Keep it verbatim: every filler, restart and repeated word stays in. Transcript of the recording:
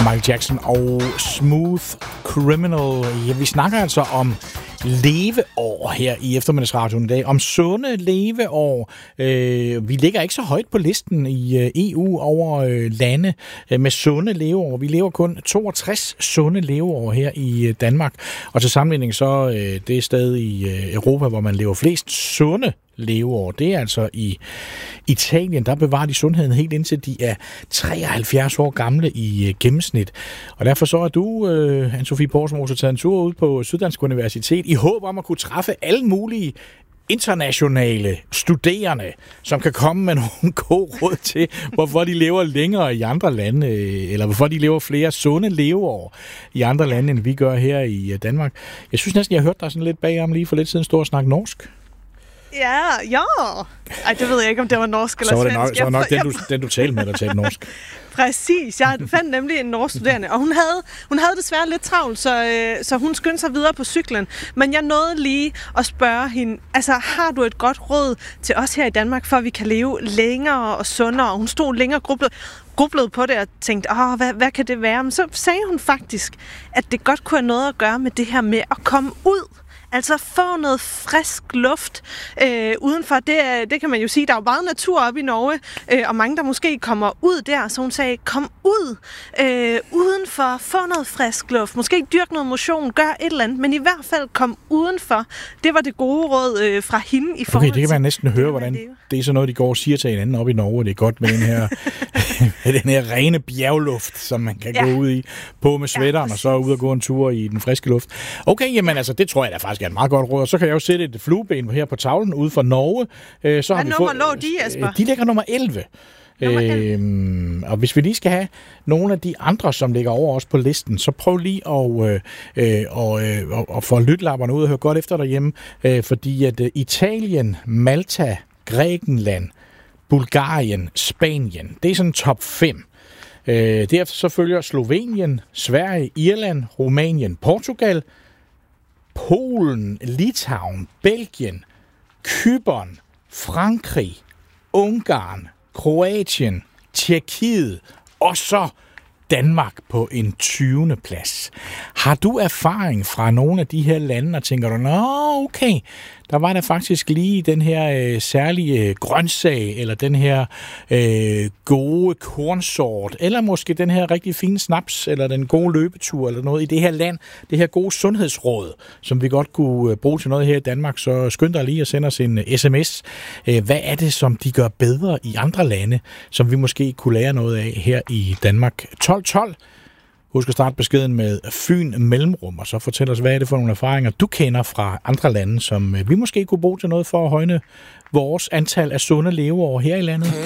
Michael Jackson og Smooth Criminal. Ja, vi snakker altså om leveår her i eftermiddagsradioen i dag. Om sunde leveår. Øh, vi ligger ikke så højt på listen i øh, E U over øh, lande øh, med sunde leveår. Vi lever kun toogtres sunde leveår her i øh, Danmark. Og til sammenligning så øh, det sted i øh, Europa, hvor man lever flest sunde leveår. Det er altså i Italien, der bevarer de sundheden helt indtil de er treoghalvfjerds år gamle i øh, gennemsnit. Og derfor så er du, øh, Anne-Sophie Porsmose, taget en tur ud på Syddansk Universitet i håb om at kunne træffe alle mulige internationale studerende, som kan komme med nogle gode råd til, hvorfor de lever længere i andre lande, eller hvorfor de lever flere sunde leveår i andre lande, end vi gør her i Danmark. Jeg synes næsten, jeg har hørt dig sådan lidt bagom lige for lidt siden stå og snakke norsk. Ja, ja. Ej, det ved jeg ikke, om det var norsk eller så var det svensk. Nok, så var nok den, du, den, du talte med, der talte norsk. Præcis. Jeg fandt nemlig en norsk studerende, og hun havde, hun havde desværre lidt travlt, så, øh, så hun skyndte sig videre på cyklen. Men jeg nåede lige at spørge hende, altså har du et godt råd til os her i Danmark, for at vi kan leve længere og sundere? Og hun stod længere grublet, grublede på det og tænkte, åh, hvad, hvad kan det være? Men så sagde hun faktisk, at det godt kunne have noget at gøre med det her med at komme ud. Altså få noget frisk luft øh, udenfor. Det, det kan man jo sige, der er jo meget natur oppe i Norge, øh, og mange, der måske kommer ud der. Så hun sagde, kom ud øh, udenfor, få noget frisk luft. Måske dyrke noget motion, gør et eller andet, men i hvert fald kom udenfor. Det var det gode råd øh, fra hende i forhold til... Okay, det kan man næsten høre, hvordan det er sådan noget, de går og siger til hinanden oppe i Norge. Det er godt med den her, den her rene bjergluft, som man kan ja. gå ud i på med sweateren, ja, og så ud og gå en tur i den friske luft. Okay, jamen altså, det tror jeg da faktisk er et meget godt råd. Og så kan jeg jo sætte et flueben her på tavlen ude for Norge. Øh, så Hvad har vi nummer fået, lå de, Jesper? De ligger nummer elleve. Øhm, og hvis vi lige skal have nogle af de andre, som ligger over os på listen, så prøv lige at, øh, øh, og, øh, og få lytlapperne ud og høre godt efter derhjemme, øh, fordi at øh, Italien, Malta, Grækenland, Bulgarien, Spanien, det er sådan top fem. Øh, derefter så følger Slovenien, Sverige, Irland, Rumænien, Portugal, Polen, Litauen, Belgien, Cypern, Frankrig, Ungarn, Kroatien, Tjekkiet og så Danmark på en tyvende plads. Har du erfaring fra nogle af de her lande, og tænker du, nå okay, der var der faktisk lige den her øh, særlige øh, grøntsag, eller den her øh, gode kornsort, eller måske den her rigtig fine snaps, eller den gode løbetur, eller noget i det her land, det her gode sundhedsråd, som vi godt kunne øh, bruge til noget her i Danmark, så skynd dig lige at sende os en øh, sms. Øh, hvad er det, som de gør bedre i andre lande, som vi måske kunne lære noget af her i Danmark? tolv tolv. Husk at starte beskeden med Fyn Mellemrum, og så fortæl os, hvad er det for nogle erfaringer, du kender fra andre lande, som vi måske kunne bruge til noget for at højne vores antal af sunde leveår her i landet.